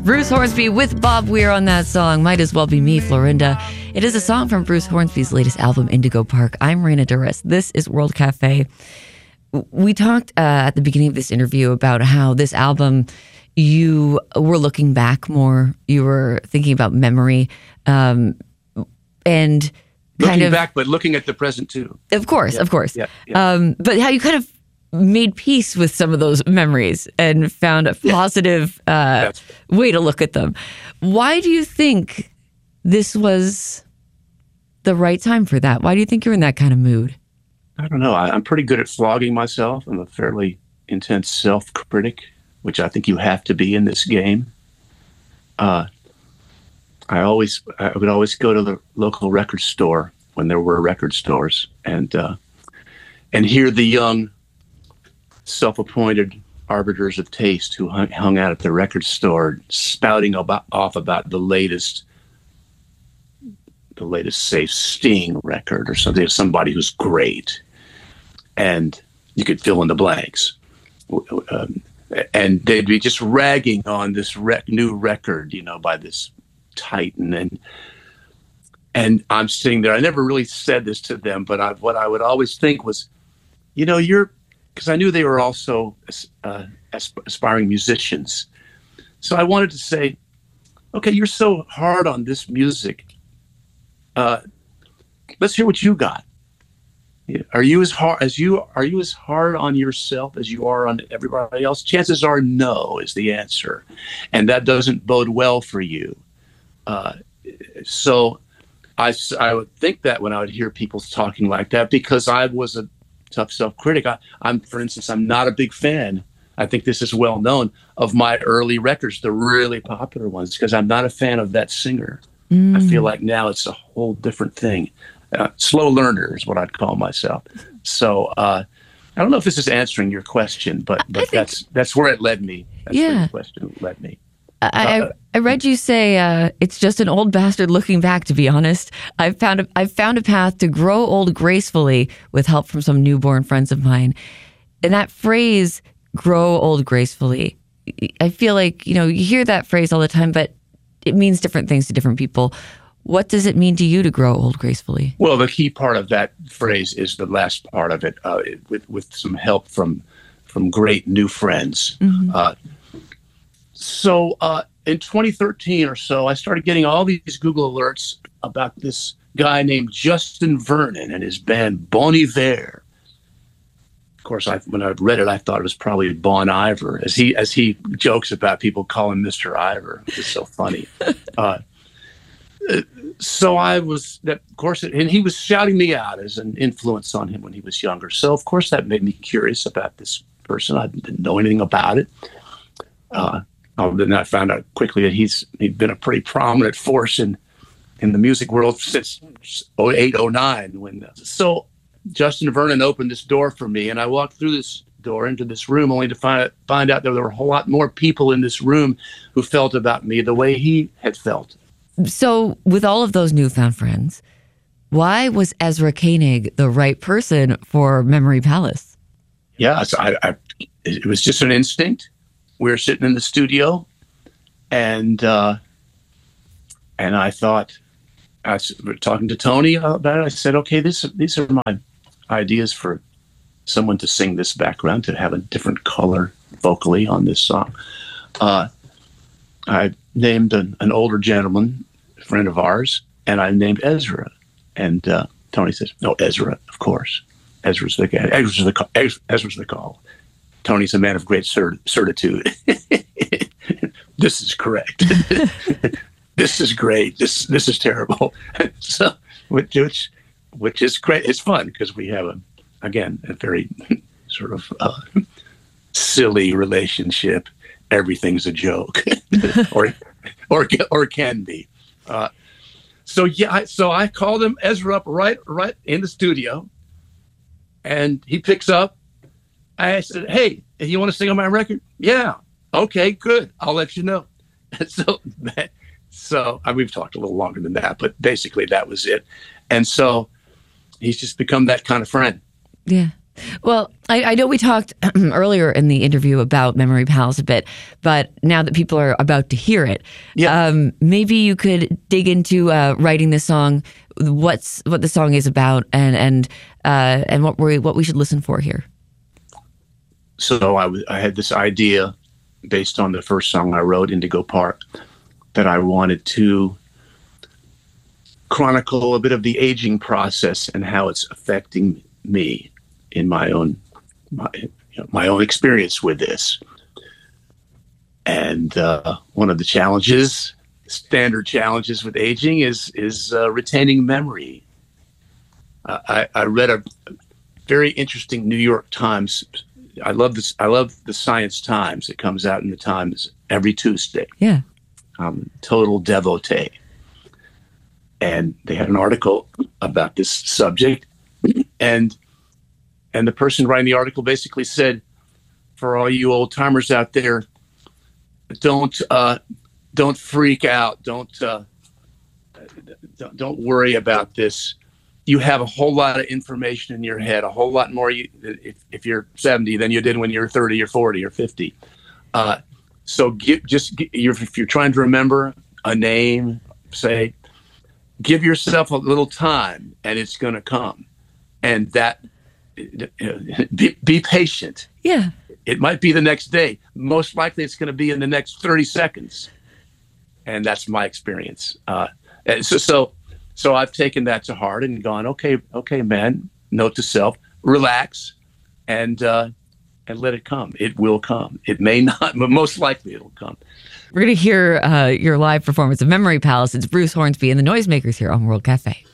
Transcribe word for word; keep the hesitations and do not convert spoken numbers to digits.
Bruce Hornsby with Bob Weir on that song, Might As Well Be Me, Florinda. It is a song from Bruce Hornsby's latest album, Indigo Park. I'm Raina Duras. This is World Cafe. We talked uh, at the beginning of this interview about how this album, you were looking back more. You were thinking about memory um, and looking kind of... back, but looking at the present too. Of course, yeah, of course. Yeah, yeah. Um, but how you kind of made peace with some of those memories and found a positive uh, way to look at them. Why do you think this was the right time for that? Why do you think you're in that kind of mood? I don't know. I, I'm pretty good at flogging myself. I'm a fairly intense self-critic, which I think you have to be in this game. Uh, I always, I would always go to the local record store when there were record stores and uh, and hear the young, self-appointed arbiters of taste who hung, hung out at the record store spouting about, off about the latest, the latest, say, Sting record or something, somebody who's great. And you could fill in the blanks. Um, and they'd be just ragging on this rec- new record, you know, by this titan. And and I'm sitting there. I never really said this to them, but I, what I would always think was, you know, you're, because I knew they were also uh, aspiring musicians. So I wanted to say, okay, you're so hard on this music. Uh, let's hear what you got. Are you as hard as you are you as hard on yourself as you are on everybody else? Chances are no is the answer, and that doesn't bode well for you. Uh, so I, I would think that when I would hear people talking like that, because I was a tough self-critic. I, I'm, for instance, I'm not a big fan. I think this is well known of my early records, the really popular ones, because I'm not a fan of that singer. Mm. I feel like now it's a whole different thing. Uh, slow learner is what I'd call myself. So uh, I don't know if this is answering your question, but but that's that's where it led me. That's yeah. where your question led me. I, uh, I, I read you say uh, it's just an old bastard looking back. To be honest, I've found a, I've found a path to grow old gracefully with help from some newborn friends of mine. And that phrase, "grow old gracefully," I feel like, you know, you hear that phrase all the time, but it means different things to different people. What does it mean to you to grow old gracefully? Well, the key part of that phrase is the last part of it, uh, with with some help from from great new friends. Mm-hmm. Uh, so uh, in twenty thirteen or so, I started getting all these Google alerts about this guy named Justin Vernon and his band Bon Iver. Of course, I, when I read it, I thought it was probably Bon Iver, as he as he jokes about people call him Mister Ivor. It's so funny. uh, So I was, that, of course, and he was shouting me out as an influence on him when he was younger. So, of course, that made me curious about this person. I didn't know anything about it. Uh, then I found out quickly that he's he'd been a pretty prominent force in in the music world since oh eight, oh nine. When, so Justin Vernon opened this door for me, and I walked through this door into this room only to find, find out that there were a whole lot more people in this room who felt about me the way he had felt. So with all of those newfound friends, why was Ezra Koenig the right person for Memory Palace? Yeah, so I, I, it was just an instinct. We were sitting in the studio, and uh, and I thought, I was talking to Tony about it. I said, okay, this these are my ideas for someone to sing this background, to have a different color vocally on this song. Uh, I named an, an older gentleman, a friend of ours, and I named Ezra. And uh, Tony says, "No, Ezra, of course. Ezra's the guy. Ezra's the call. Ezra's the call. Tony's a man of great cert- certitude. This is correct. This is great. This this is terrible." So, which which, which is great. It's fun because we have a again a very sort of uh, silly relationship. Everything's a joke, or or or can be. Uh, so yeah, I, so I called him Ezra up right right in the studio, and he picks up. I said, "Hey, you want to sing on my record?" "Yeah." "Okay, good. I'll let you know." so that, so I mean, we've talked a little longer than that, but basically that was it. And so he's just become that kind of friend. Yeah. Well, I, I know we talked earlier in the interview about Memory Palace a bit, but now that people are about to hear it, Yeah. um, maybe you could dig into uh, writing this song, what's what the song is about, and and uh, and what we what we should listen for here. So I, w- I had this idea based on the first song I wrote, Indigo Park, that I wanted to chronicle a bit of the aging process and how it's affecting me in my own my, you know, my own experience with this. And uh, one of the challenges, standard challenges with aging, is is uh, retaining memory. Uh, I, I read a very interesting New York Times. I love this. I love the Science Times. It comes out in the Times every Tuesday. Yeah. Um, total devotee. And they had an article about this subject, and and the person writing the article basically said, for all you old timers out there, don't uh, don't freak out. Don't, uh, don't don't worry about this. You have a whole lot of information in your head, a whole lot more you, if, if you're seventy than you did when you were thirty or forty or fifty. Uh, so get, just get, you're, if you're trying to remember a name, say, give yourself a little time and it's going to come. And that, be, be patient. Yeah. It might be the next day. Most likely it's going to be in the next thirty seconds. And that's my experience. Uh, and so, so, so I've taken that to heart and gone, okay, okay, man, note to self, relax and, uh, and let it come. It will come. It may not, but most likely it'll come. We're going to hear uh, your live performance of Memory Palace. It's Bruce Hornsby and the Noisemakers here on World Cafe.